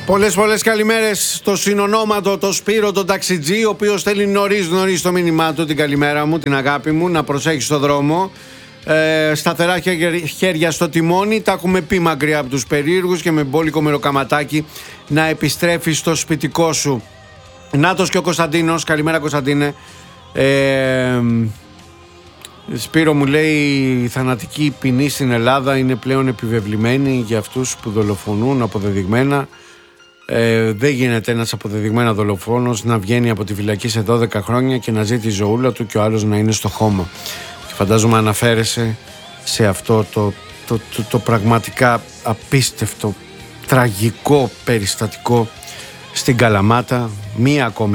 Πολλές καλημέρες στο συνονόματο, το Σπύρο, τον ταξιτζή, ο οποίος θέλει νωρίς το μήνυμά του, την καλημέρα μου, την αγάπη μου, να προσέχει στο δρόμο. Σταθερά χέρια στο τιμόνι, τα έχουμε πει μακριά από τους περίεργους και με μπόλικο μεροκαματάκι να επιστρέφει στο σπιτικό σου. Νάτος και ο Κωνσταντίνος, καλημέρα Κωνσταντίνε. Σπύρο μου λέει, η θανατική ποινή στην Ελλάδα είναι πλέον επιβεβλημένη για αυτούς που δολοφονούν αποδεδειγμένα. Δεν γίνεται ένας αποδεδειγμένα δολοφόνος να βγαίνει από τη φυλακή σε 12 χρόνια και να ζει τη ζωούλα του και ο άλλος να είναι στο χώμα. Και φαντάζομαι αναφέρεσαι σε αυτό το πραγματικά απίστευτο, τραγικό περιστατικό στην Καλαμάτα. Μία ακόμη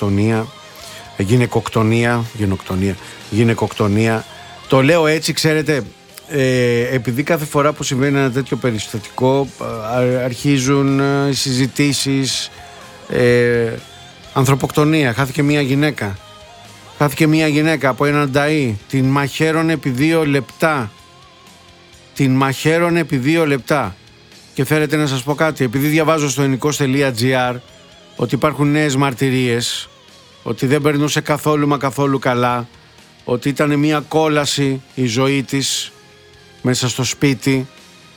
γυναικοκτονία. Το λέω έτσι, ξέρετε, επειδή κάθε φορά που συμβαίνει ένα τέτοιο περιστατικό αρχίζουν οι συζητήσεις. Ανθρωποκτονία, χάθηκε μία γυναίκα από έναν νταΐ, την μαχαίρωνε επί 2 λεπτά. Και θέλετε να σας πω κάτι, επειδή διαβάζω στο ενικός.gr ότι υπάρχουν νέες μαρτυρίες, ότι δεν περνούσε καθόλου καλά, ότι ήταν μία κόλαση η ζωή της μέσα στο σπίτι.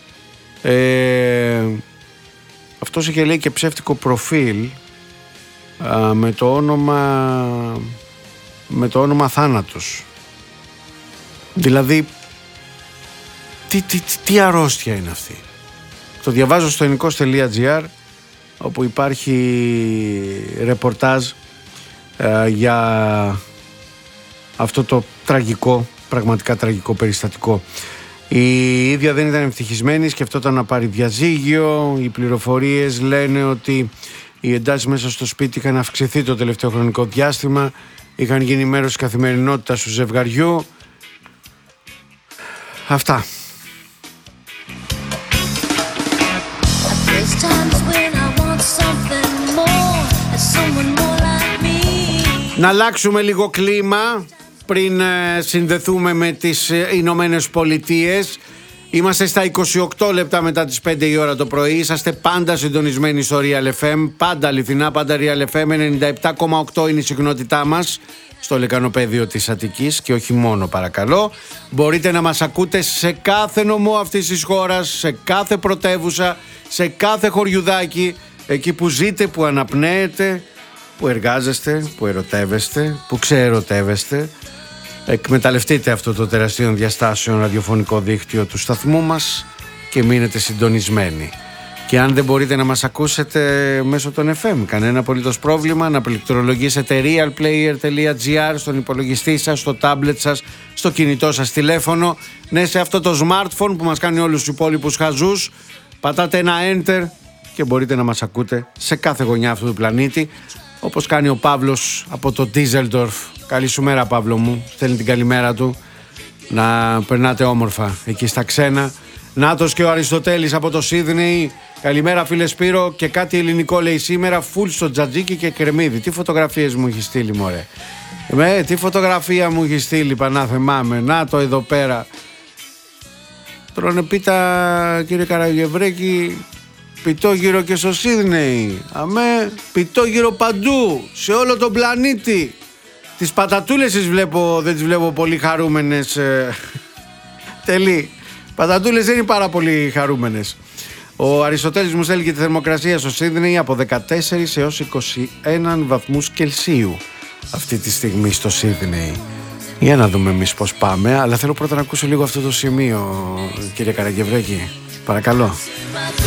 Αυτός είχε, λέει, και ψεύτικο προφίλ με το όνομα Θάνατος. Δηλαδή τι αρρώστια είναι αυτή. Το διαβάζω στο ενικός.gr, όπου υπάρχει ρεπορτάζ για αυτό το τραγικό, πραγματικά τραγικό περιστατικό. Η ίδια δεν ήταν ευτυχισμένη, σκεφτόταν να πάρει διαζύγιο. Οι πληροφορίες λένε ότι οι εντάσεις μέσα στο σπίτι είχαν αυξηθεί το τελευταίο χρονικό διάστημα, είχαν γίνει μέρος της καθημερινότητας του ζευγαριού. Αυτά. Να αλλάξουμε λίγο κλίμα πριν συνδεθούμε με τις Ηνωμένες Πολιτείες. Είμαστε στα 28 λεπτά μετά τις 5 η ώρα το πρωί. Είσαστε πάντα συντονισμένοι στο Real FM. Πάντα αληθινά, πάντα Real FM. 97,8 είναι η συχνότητά μας στο λεκανοπέδιο της Αττικής και όχι μόνο, παρακαλώ. Μπορείτε να μας ακούτε σε κάθε νομό αυτής της χώρας, σε κάθε πρωτεύουσα, σε κάθε χωριουδάκι, εκεί που ζείτε, που αναπνέετε, που εργάζεστε, που ερωτεύεστε, που ξεερωτεύεστε. Εκμεταλλευτείτε αυτό το τεραστίων διαστάσεων ραδιοφωνικό δίκτυο του σταθμού μας και μείνετε συντονισμένοι. Και αν δεν μπορείτε να μας ακούσετε μέσω των FM, κανένα απολύτως πρόβλημα, να πληκτρολογήσετε realplayer.gr στον υπολογιστή σας, στο tablet σας, στο κινητό σας τηλέφωνο. Ναι, σε αυτό το smartphone που μας κάνει όλους τους υπόλοιπους χαζούς, πατάτε ένα enter και μπορείτε να μας ακούτε σε κάθε γωνιά αυτού του πλανήτη, όπως κάνει ο Παύλος από το Ντίζελντορφ. Καλή σου μέρα, Παύλο μου. Στέλνει την καλημέρα του. Να περνάτε όμορφα εκεί στα ξένα. Νάτος και ο Αριστοτέλης από το Σίδνεϊ. Καλημέρα, φίλε Σπύρο. Και κάτι ελληνικό λέει σήμερα. Φουλ στο τζατζίκι και κρεμμύδι. Τι φωτογραφίες μου έχει στείλει, μωρέ. Τι φωτογραφία μου έχει στείλει, Πανάθεμά με. Να το εδώ πέρα. Τρώνε πίτα, κύριε Καραγευρέκη. Πιτόγυρο και στο Σίδνεϊ. Αμέ, πιτόγυρο παντού, σε όλο τον πλανήτη. Τις πατατούλες δεν τις βλέπω πολύ χαρούμενες. Τελεί. Πατατούλες δεν είναι πάρα πολύ χαρούμενες. Ο Αριστοτέλης μου στέλνει και τη θερμοκρασία στο Σίδνεϊ από 14 έως 21 βαθμούς Κελσίου αυτή τη στιγμή στο Σίδνεϊ. Για να δούμε εμείς πώς πάμε, αλλά θέλω πρώτα να ακούσω λίγο αυτό το σημείο, κύριε Καραγευρέκη. Παρακαλώ.